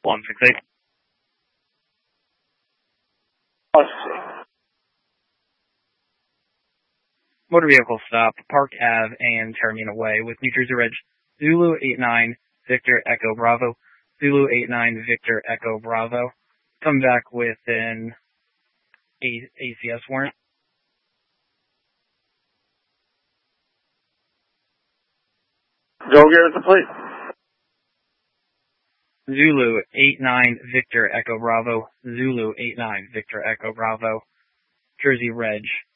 168. Motor vehicle stop, Park Ave and Terramina Way with New Jersey Reg Zulu 89 Victor Echo Bravo. Zulu 89 Victor Echo Bravo. Come back with an ACS warrant. Go get us the plate. Zulu 89 Victor Echo Bravo. Zulu 89 Victor Echo Bravo. Jersey Reg